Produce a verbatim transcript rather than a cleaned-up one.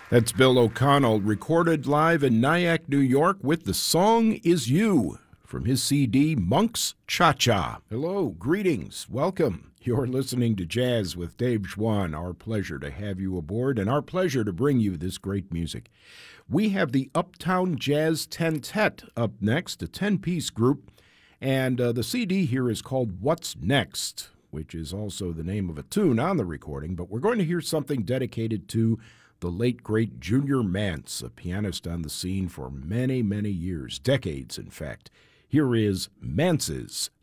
That's Bill O'Connell, recorded live in Nyack, New York, with The Song Is You, from his C D, Monk's Cha-Cha. Hello, greetings, welcome. You're listening to Jazz with Dave Schwann. Our pleasure to have you aboard, and our pleasure to bring you this great music. We have the Uptown Jazz Tentet up next, a ten-piece group, and uh, the C D here is called What's Next, which is also the name of a tune on the recording, but we're going to hear something dedicated to the late, great Junior Mance, a pianist on the scene for many, many years, decades, in fact. Here is Mance's